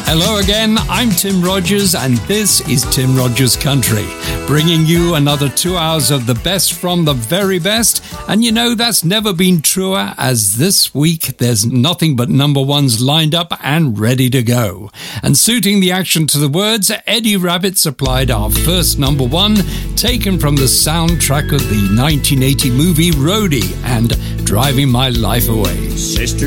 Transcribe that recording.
Hello again, I'm Tim Rogers and this is Tim Rogers Country, bringing you another 2 hours of the best from the very best. And you know, that's never been truer, as this week there's nothing but number ones lined up and ready to go. And suiting the action to the words, Eddie Rabbitt supplied our first number one, taken from the soundtrack of the 1980 movie Roadie and Driving My Life Away. Sister